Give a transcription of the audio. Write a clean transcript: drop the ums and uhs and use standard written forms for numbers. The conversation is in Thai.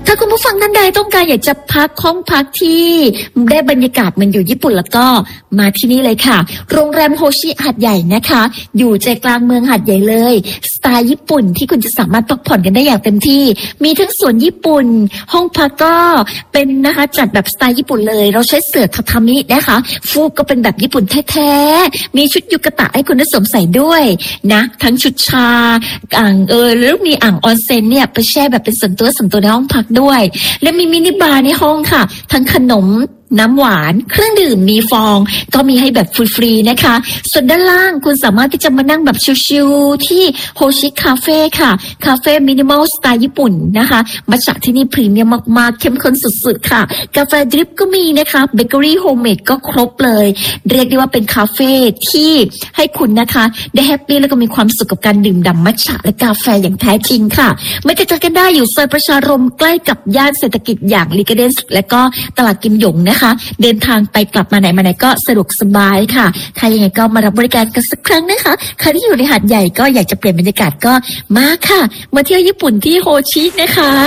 ถ้าคุณผู้ฟังท่านใดต้องการอยากจะพักห้องพักที่ได้บรรยากาศเหมือนอยู่ญี่ปุ่นแล้วก็มาที่นี่เลยค่ะโรงแรมโฮชิหาดใหญ่นะคะอยู่ใจกลางเมืองหาดใหญ่เลยสไตล์ญี่ปุ่นที่คุณจะสามารถพักผ่อนกันได้อย่างเต็มที่มีทั้งสวนญี่ปุ่นห้องพักก็เป็นนะคะจัดแบบสไตล์ญี่ปุ่นเลยเราใช้เสื่อทาทามินะคะฟูกก็เป็นแบบญี่ปุ่นแท้ๆมีชุดยูกะตะให้คุณได้สวมใส่ด้วยนะทั้งชุดชาอ่างแล้วมีอ่างออนเซ็นเนี่ยไปแช่แบบเป็นส่วนตัวในห้องพักด้วยและมีมินิบาร์ในห้องค่ะทั้งขนมน้ำหวานเครื่องดื่มมีฟองก็มีให้แบบฟรีๆนะคะส่วนด้านล่างคุณสามารถที่จะมานั่งแบบชิลๆที่โฮชิคาเฟ่ค่ะคาเฟ่มินิมอลสไตล์ญี่ปุ่นนะคะมัทฉะที่นี่พรีเมียมมากๆเข้มข้นสุดๆค่ะกาแฟดริปก็มีนะคะเบเกอรี่โฮมเมดก็ครบเลยเรียกได้ว่าเป็นคาเฟ่ที่ให้คุณนะคะได้แฮปปี้แล้วก็มีความสุขกับการดื่มด่ำมัทฉะและกาแฟอย่างแท้จริงค่ะไม่ติดต่อกันได้อยู่ซอยประชารมใกล้กับย่านเศรษฐกิจอย่างลีกาเดนส์และก็ตลาดกิมหยงนะคะเดินทางไปกลับมาไหนมาไหนก็สะดวกสบายค่ะถ้ายังไงก็มารับบริการกันสักครั้งนะคะใครที่อยู่ในหาดใหญ่ก็อยากจะเปลี่ยนบรรยากาศก็มาค่ะมาเที่ยวญี่ปุ่นที่โฮชินะคะ